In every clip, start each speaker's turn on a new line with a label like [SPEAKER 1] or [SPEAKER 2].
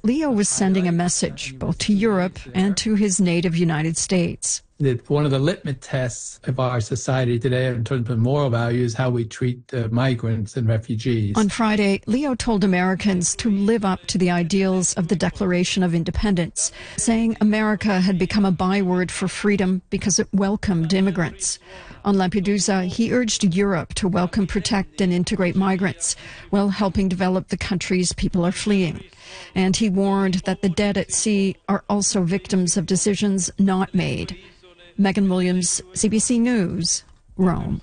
[SPEAKER 1] Leo was sending a message both to Europe and to his native United States.
[SPEAKER 2] One of the litmus tests of our society today in terms of moral values is how we treat migrants and refugees.
[SPEAKER 1] On Friday, Leo told Americans to live up to the ideals of the Declaration of Independence, saying America had become a byword for freedom because it welcomed immigrants. On Lampedusa, he urged Europe to welcome, protect, and integrate migrants while helping develop the countries people are fleeing. And he warned that the dead at sea are also victims of decisions not made. Megan Williams, CBC News, Rome.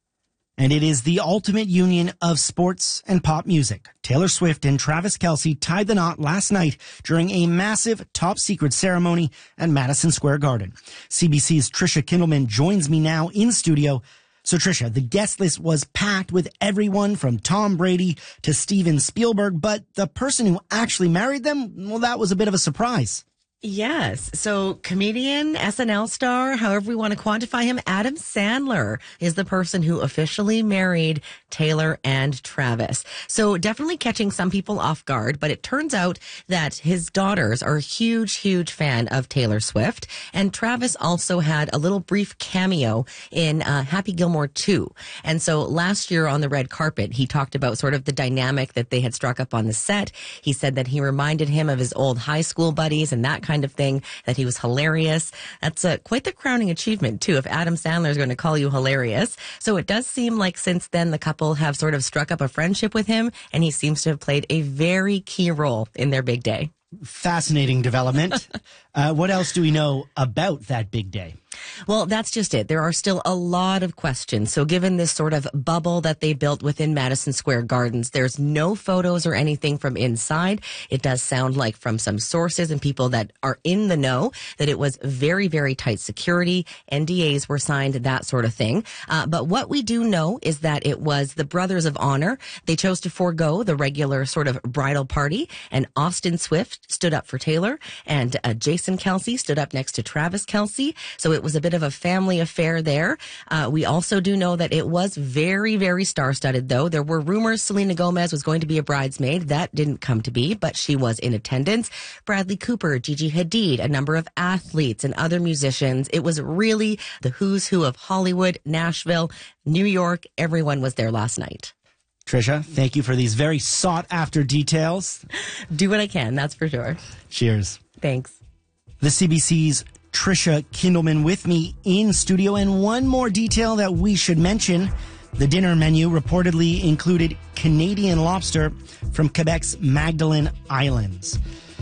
[SPEAKER 3] And it is the ultimate union of sports and pop music. Taylor Swift and Travis Kelce tied the knot last night during a massive top-secret ceremony at Madison Square Garden. CBC's Trisha Kindleman joins me now in studio. So, Trisha, the guest list was packed with everyone from Tom Brady to Steven Spielberg, but the person who actually married them, well, that was a bit of a surprise.
[SPEAKER 4] Yes. So comedian, SNL star, however we want to quantify him, Adam Sandler is the person who officially married Taylor and Travis. So definitely catching some people off guard, but it turns out that his daughters are a huge, huge fan of Taylor Swift. And Travis also had a little brief cameo in Happy Gilmore 2. And so last year on the red carpet, he talked about sort of the dynamic that they had struck up on the set. He said that he reminded him of his old high school buddies and that kind of thing, that he was hilarious. That's quite the crowning achievement, too, if Adam Sandler is going to call you hilarious. So it does seem like since then the couple have sort of struck up a friendship with him, and he seems to have played a very key role in their big day.
[SPEAKER 3] Fascinating development. What else do we know about that big day?
[SPEAKER 4] Well, that's just it. There are still a lot of questions. So given this sort of bubble that they built within Madison Square Gardens, there's no photos or anything from inside. It does sound like from some sources and people that are in the know that it was very, very tight security. NDAs were signed, that sort of thing. But what we do know is that it was the Brothers of Honor. They chose to forego the regular sort of bridal party, and Austin Swift stood up for Taylor, and Jason Kelce stood up next to Travis Kelce. So it was a bit of a family affair there. We also do know that it was very, very star-studded, though. There were rumors Selena Gomez was going to be a bridesmaid. That didn't come to be, but she was in attendance. Bradley Cooper, Gigi Hadid, a number of athletes and other musicians. It was really the who's who of Hollywood, Nashville, New York. Everyone was there last night.
[SPEAKER 3] Trisha, thank you for these very sought-after details.
[SPEAKER 4] Do what I can, that's for sure.
[SPEAKER 3] Cheers.
[SPEAKER 4] Thanks.
[SPEAKER 3] The CBC's Trisha Kindleman with me in studio. And one more detail that we should mention. The dinner menu reportedly included Canadian lobster from Quebec's Magdalen Islands.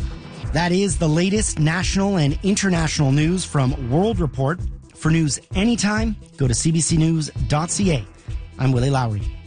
[SPEAKER 3] That is the latest national and international news from World Report. For news anytime, go to cbcnews.ca. I'm Willie Lowry.